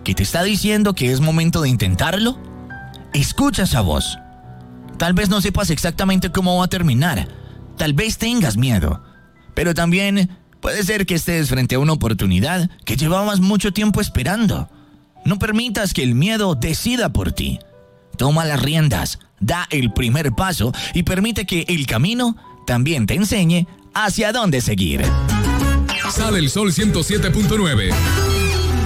que te está diciendo que es momento de intentarlo? Escucha esa voz. Tal vez no sepas exactamente cómo va a terminar. Tal vez tengas miedo. Pero también puede ser que estés frente a una oportunidad que llevabas mucho tiempo esperando. No permitas que el miedo decida por ti. Toma las riendas, da el primer paso y permite que el camino también te enseñe hacia dónde seguir. Sale el Sol 107.9.